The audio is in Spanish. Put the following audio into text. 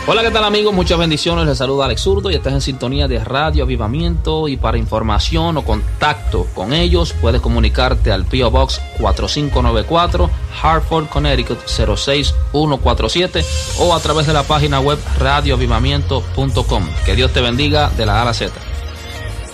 Hola, ¿qué tal amigos? Muchas bendiciones, les saluda Alex Zurdo y estás en sintonía de Radio Avivamiento. Y para información o contacto con ellos puedes comunicarte al P.O. Box 4594 Hartford, Connecticut 06147 o a través de la página web radioavivamiento.com. Que Dios te bendiga de la A a la Z.